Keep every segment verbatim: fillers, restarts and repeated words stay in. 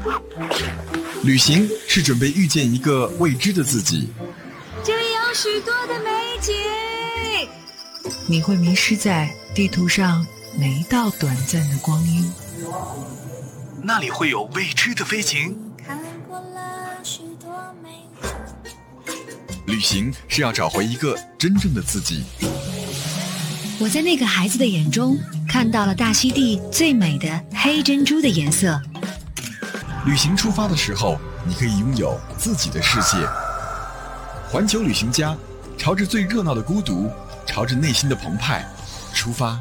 旅行是准备遇见一个未知的自己， 这里有许多的美景， 你会迷失在地图上每一道短暂的光阴。 那里会有未知的飞禽。 看过了许多美景。 旅行是要找回一个真正的自己。 我在那个孩子的眼中看到了大溪地最美的黑珍珠的颜色。 旅行出发的时候，你可以拥有自己的世界。环球旅行家，朝着最热闹的孤独，朝着内心的澎湃出发。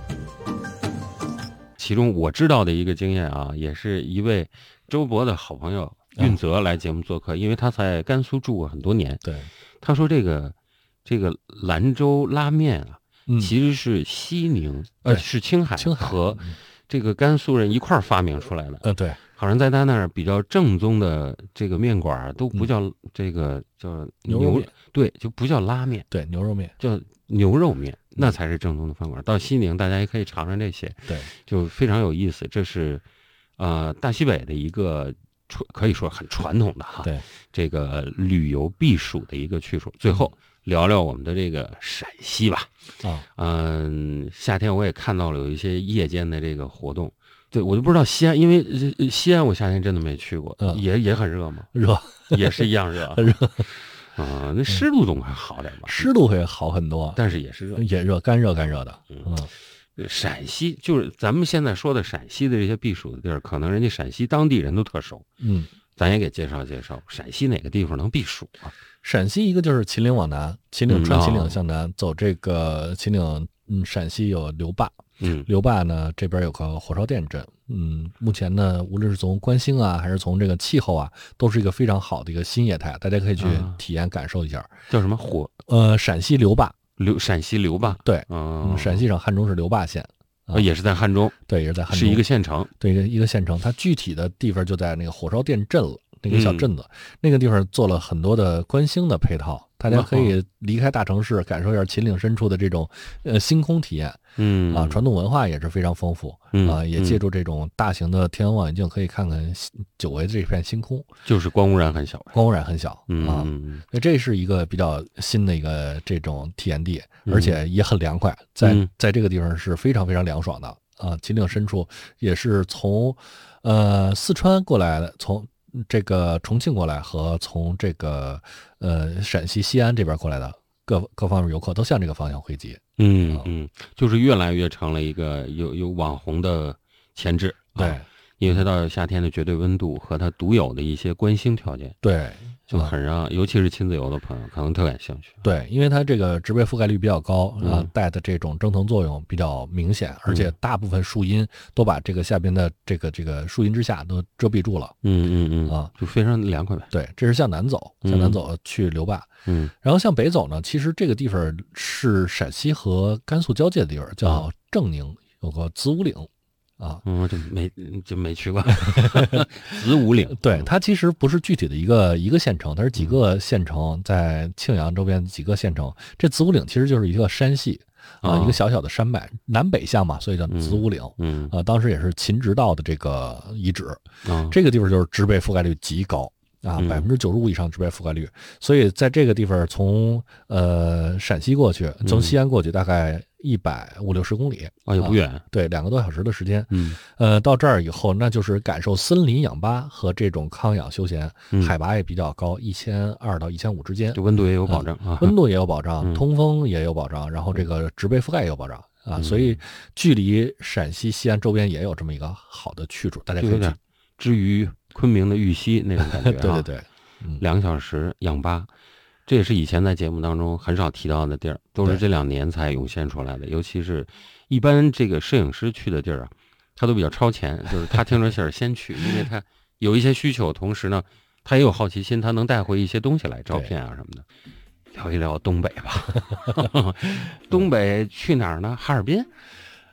其中我知道的一个经验啊，也是一位周博的好朋友运泽来节目做客，嗯、因为他在甘肃住过很多年。 对， 他说这个这个兰州拉面啊， 嗯、 其实是西宁呃是青海青海和这个甘肃人一块儿发明出来的。 嗯，对。 好像在他那儿比较正宗的这个面馆都不叫这个、嗯、叫牛肉面， 对，就不叫拉面， 对，牛肉面叫牛肉面，那才是正宗的饭馆。到西宁大家也可以尝尝这些， 对， 就非常有意思。这是呃大西北的一个可以说很传统的哈， 对， 这个旅游避暑的一个去处。最后聊聊我们的这个陕西吧。 啊， 嗯，夏天我也看到了有一些夜间的这个活动。对，我就不知道西安，因为西安我夏天真的没去过， 嗯、 也也很热吗？ 热， 也是一样热， 热。 啊、嗯，那湿度总还好点吧？ 湿度会好很多， 但是也是热， 也热，干热干热的。 嗯，嗯陕西就是咱们现在说的陕西的这些避暑的地儿，可能人家陕西当地人都特熟。 嗯， 咱也给介绍介绍，陕西哪个地方能避暑啊？ 陕西一个就是秦岭往南，秦岭穿秦岭向南、嗯哦、走这个秦岭，嗯，陕西有刘坝。 嗯， 刘坝呢这边有个火烧店镇，嗯，目前呢无论是从观星啊，还是从这个气候啊，都是一个非常好的一个新业态，大家可以去体验感受一下。啊、 叫什么火？ 呃，陕西刘坝， 刘陕西刘坝， 对， 嗯， 嗯陕西省汉中市刘坝县， 啊，也是在汉中， 对，也是在汉中， 是一个县城， 对，一个一个县城，它具体的地方就在那个火烧店镇了。那个小镇子、嗯，那个地方做了很多的观星的配套，大家可以离开大城市，感受一下秦岭深处的这种呃星空体验。 嗯啊，传统文化也是非常丰富、 嗯、 啊，也借助这种大型的天文望远镜，可以看看久违的这片星空， 就是光污染很小， 光污染很小啊。 嗯， 所以这是一个比较新的一个这种体验地，而且也很凉快，在、 嗯、 在这个地方是非常非常凉爽的啊。秦岭深处也是从呃四川过来的，从这个重庆过来和从这个呃陕西西安这边过来的各各方面游客都向这个方向汇集。 嗯嗯，就是越来越成了一个有有网红的潜质。 对、 啊，因为它到夏天的绝对温度和它独有的一些观星条件。 对。 就很让、嗯，尤其是亲自游的朋友可能特感兴趣。 对，因为它这个植被覆盖率比较高啊、嗯，带的这种蒸腾作用比较明显，而且大部分树荫都把这个下边的这个这个树荫之下都遮蔽住了。 嗯嗯嗯啊， 就非常凉快呗。 对，这是向南走，向南走去刘坝。 嗯， 然后向北走呢，其实这个地方是陕西和甘肃交界的地方，叫正宁，有个子午岭。啊， 嗯，就没就没去过子午岭。 对，它其实不是具体的一个一个县城，它是几个县城，在庆阳周边几个县城。这子午岭其实就是一个山系啊、呃，一个小小的山脉，南北向嘛，所以叫子午岭。 嗯， 啊、呃，当时也是秦直道的这个遗址。 嗯， 这个地方就是植被覆盖率极高啊，百分之九十五以上植被覆盖率。所以在这个地方，从呃陕西过去，从西安过去，大概一百五六十公里啊，也不远、 啊，对，两个多小时的时间。 嗯， 呃，到这儿以后，那就是感受森林氧吧和这种康养休闲， 嗯、 海拔也比较高，一千二到一千五之间， 就温度也有保障啊， 温度也有保障， 嗯、 通风也有保障，然后这个植被覆盖也有保障啊，所以距离陕西西安周边也有这么一个好的去处，大家可以去。 至于昆明的玉溪那种感觉、啊， 对对对， 嗯、两个小时氧吧。这也是以前在节目当中很少提到的地儿，都是这两年才涌现出来的。尤其是一般这个摄影师去的地儿啊，他都比较超前，就是他听着信儿先去，因为他有一些需求，同时呢，他也有好奇心，他能带回一些东西来，照片啊什么的。聊一聊东北吧，东北去哪儿呢？哈尔滨。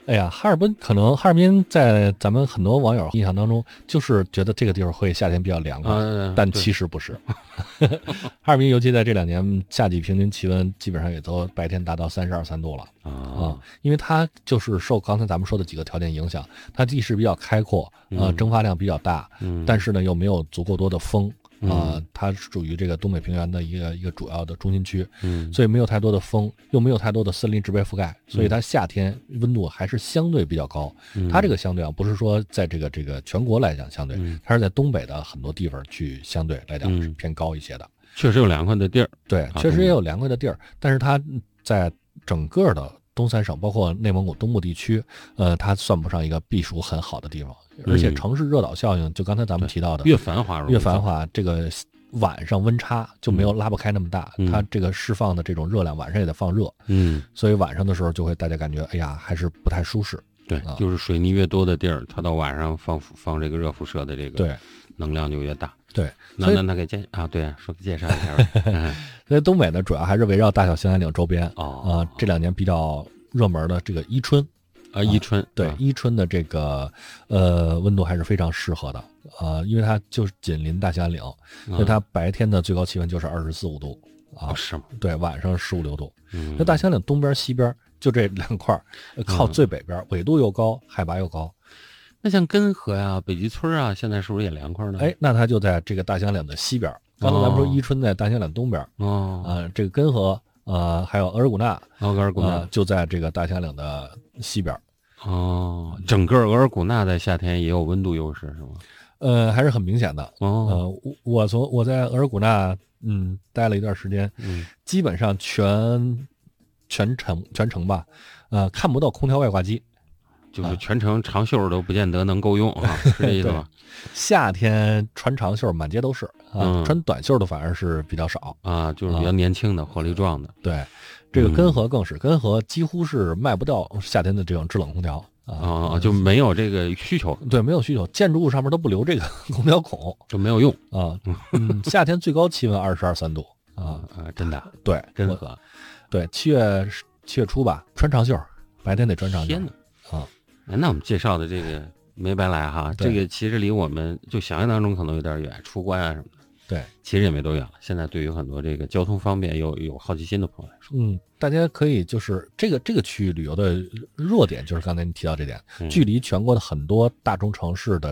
哎呀，哈尔滨可能哈尔滨在咱们很多网友印象当中，就是觉得这个地方会夏天比较凉快， 啊对但其实不是。哈尔滨尤其在这两年，夏季平均气温基本上也都白天达到三十二三度了啊、 啊， 因为它就是受刚才咱们说的几个条件影响，它地势比较开阔，呃， 嗯蒸发量比较大， 嗯， 但是呢又没有足够多的风。啊、 嗯它属于这个东北平原的一个一个主要的中心区， 嗯， 所以没有太多的风，又没有太多的森林植被覆盖，所以它夏天温度还是相对比较高。 嗯它这个相对啊，不是说在这个这个全国来讲相对， 嗯它是在东北的很多地方去相对来讲是嗯偏高一些的。 确实有凉快的地儿。 对， 啊东北确实也有凉快的地儿，但是它在整个的东三省，包括内蒙古东部地区，呃，它算不上一个避暑很好的地方，而且嗯城市热岛效应，就刚才咱们提到的， 越繁华容易越繁华，这个晚上温差就没有拉不开那么大， 嗯它这个释放的这种热量晚上也得放热， 嗯， 所以晚上的时候就会大家感觉，哎呀，还是不太舒适。 对啊， 就是水泥越多的地儿，它到晚上放放这个热辐射的这个对能量就越大。 对，所以那那那给介啊，对啊，说介绍一下吧。嗯所以东北呢，主要还是围绕大小兴安岭周边啊、 哦这两年比较热门的这个伊春。 啊，伊春对， 啊伊春的这个呃温度还是非常适合的啊、呃因为它就是紧邻大兴安岭，所以它白天的最高气温就是二十四五度啊哦，是吗？ 对，晚上十五六度。 嗯那大兴安岭东边西边就这两块儿，呃靠最北边，纬度又高，海拔又高。 那像根河呀、北极村啊，现在是不是也凉快呢？ 哎，那它就在这个大兴安岭的西边。刚才咱们说伊春在大兴安岭东边哦， 啊、这个根河呃还有额尔古纳额尔古呃纳就在这个大兴安岭的西边。 哦，整个额尔古纳在夏天也有温度优势是吗？ 呃，还是很明显的。 哦， 呃，我我从我在额尔古纳嗯待了一段时间， 嗯， 基本上全全程全程吧，呃，看不到空调外挂机。 就是全程长袖都不见得能够用啊，是这意思吗？ 夏天穿长袖满街都是啊， 嗯穿短袖的反而是比较少。 啊，就是比较年轻的、活力壮的。 对，这个根河更是，根河几乎是卖不掉夏天的这种制冷空调啊， 啊，就没有这个需求， 对，没有需求，建筑物上面都不留这个空调孔就没有用啊。嗯，夏天最高气温二十二三度啊， 啊，真的。 对，我根河， 对，七月七月初吧，穿长袖，白天得穿长袖。 天哪！ 啊， 哎，那我们介绍的这个没白来哈， 对这个其实离我们就想象当中可能有点远，出关啊什么的。 对， 其实也没多远了。现在对于很多这个交通方便又有好奇心的朋友来说， 嗯，大家可以就是这个这个区域旅游的弱点，就是刚才你提到这点， 嗯距离全国的很多大中城市的